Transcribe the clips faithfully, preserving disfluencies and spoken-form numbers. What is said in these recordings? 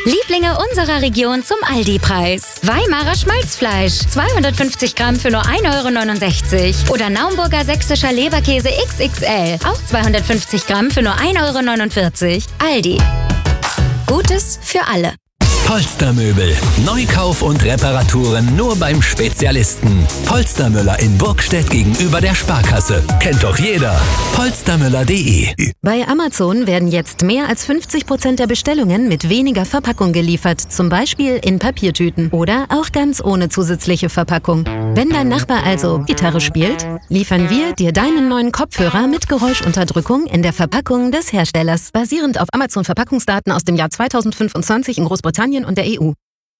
Lieblinge unserer Region zum Aldi-Preis. Weimarer Schmalzfleisch, zweihundertfünfzig Gramm für nur ein Euro neunundsechzig. Oder Naumburger sächsischer Leberkäse X X L, auch zweihundertfünfzig Gramm für nur ein Euro neunundvierzig. Aldi. Gutes für alle. Polstermöbel. Neukauf und Reparaturen nur beim Spezialisten. Polstermüller in Burgstedt gegenüber der Sparkasse. Kennt doch jeder. polstermüller punkt de. Bei Amazon werden jetzt mehr als fünfzig Prozent der Bestellungen mit weniger Verpackung geliefert. Zum Beispiel in Papiertüten. Oder auch ganz ohne zusätzliche Verpackung. Wenn dein Nachbar also Gitarre spielt, liefern wir dir deinen neuen Kopfhörer mit Geräuschunterdrückung in der Verpackung des Herstellers. Basierend auf Amazon-Verpackungsdaten aus dem Jahr zweitausendfünfundzwanzig in Großbritannien und der E U.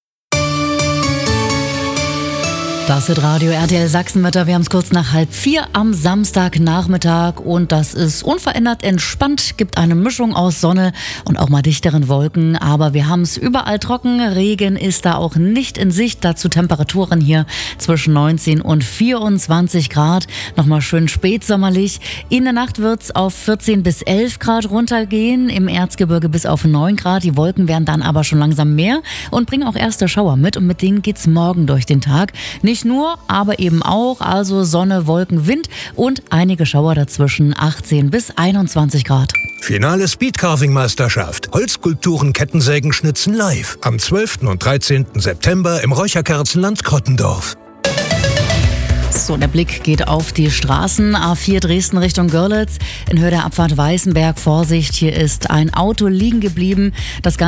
Das wird Radio R T L Sachsenwetter. Wir haben es kurz nach halb vier am Samstagnachmittag und das ist unverändert entspannt, gibt eine Mischung aus Sonne und auch mal dichteren Wolken, aber wir haben es überall trocken. Regen ist da auch nicht in Sicht, dazu Temperaturen hier zwischen neunzehn und vierundzwanzig Grad. Nochmal schön spätsommerlich. In der Nacht wird es auf vierzehn bis elf Grad runtergehen, im Erzgebirge bis auf neun Grad. Die Wolken werden dann aber schon langsam mehr und bringen auch erste Schauer mit und mit denen geht's morgen durch den Tag. Nicht Nicht nur, aber eben auch, also Sonne, Wolken, Wind und einige Schauer dazwischen, achtzehn bis einundzwanzig Grad. Finale Speedcarving-Meisterschaft. Holzskulpturen, Kettensägen, Schnitzen live. Am zwölften und dreizehnten September im Räucherkerzenland Krottendorf. So, der Blick geht auf die Straßen. A vier Dresden Richtung Görlitz. In Höhe der Abfahrt Weißenberg. Vorsicht, hier ist ein Auto liegen geblieben. Das Ganze